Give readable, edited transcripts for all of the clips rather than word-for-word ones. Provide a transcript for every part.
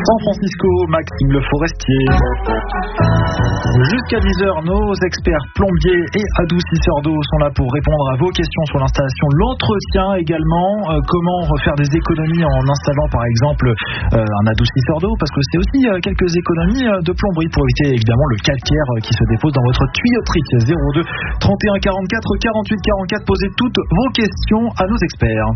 San Francisco, Maxime Le Forestier. Jusqu'à 10h, nos experts plombiers et adoucisseurs d'eau sont là pour répondre à vos questions sur l'installation, l'entretien également. Comment refaire des économies en installant par exemple un adoucisseur d'eau, parce que c'est aussi quelques économies de plomberie pour éviter évidemment le calcaire qui se dépose dans votre tuyauterie. 02 31 44 48 44, posez toutes vos questions à nos experts.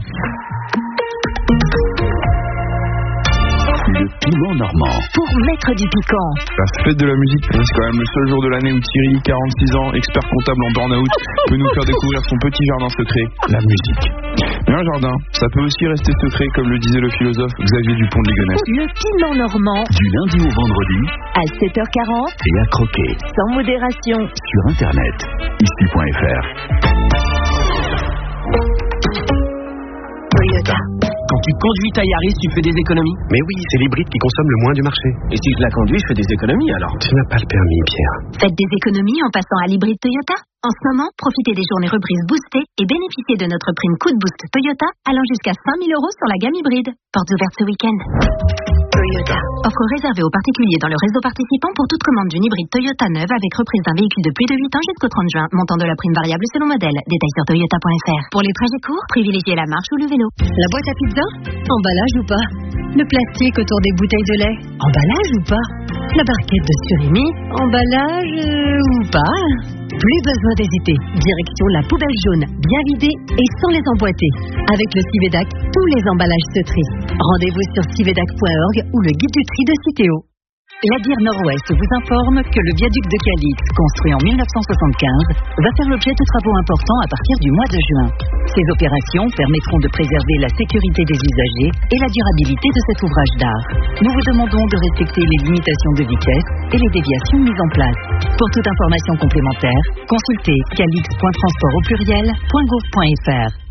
Le piment normand. Pour mettre du piquant. La fête de la musique, c'est quand même le seul jour de l'année où Thierry, 46 ans, expert comptable en burn-out, peut nous faire découvrir son petit jardin secret, la musique. Mais un jardin, ça peut aussi rester secret, comme le disait le philosophe Xavier Dupont de Ligonnès. Le piment normand. Du lundi au vendredi. À 7h40. Et à croquer. Sans modération. Sur Internet. Ici.fr. Toyota. Quand tu conduis ta Yaris, tu fais des économies? Mais oui, c'est l'hybride qui consomme le moins du marché. Et si je la conduis, je fais des économies alors? Tu n'as pas le permis, Pierre. Faites des économies en passant à l'hybride Toyota. En ce moment, profitez des journées reprises boostées et bénéficiez de notre prime coup de boost Toyota allant jusqu'à 5 000 € sur la gamme hybride. Portes ouvertes ce week-end. Toyota. Offre réservée aux particuliers dans le réseau participant pour toute commande d'une hybride Toyota neuve avec reprise d'un véhicule de plus de 8 ans jusqu'au 30 juin. Montant de la prime variable selon modèle. Détails sur toyota.fr. Pour les trajets courts, privilégiez la marche ou le vélo. La boîte à pizza? Emballage ou pas? Le plastique autour des bouteilles de lait? Emballage ou pas? La barquette de surimi? Emballage ou pas? Plus besoin d'hésiter. Direction la poubelle jaune, bien vidée et sans les emboîter. Avec le Civedac, tous les emballages se trient. Rendez-vous sur civedac.org ou le guide du tri de Citeo. La DIR Nord-Ouest vous informe que le viaduc de Calix, construit en 1975, va faire l'objet de travaux importants à partir du mois de juin. Ces opérations permettront de préserver la sécurité des usagers et la durabilité de cet ouvrage d'art. Nous vous demandons de respecter les limitations de vitesse et les déviations mises en place. Pour toute information complémentaire, consultez calix.transport au pluriel.gouv.fr.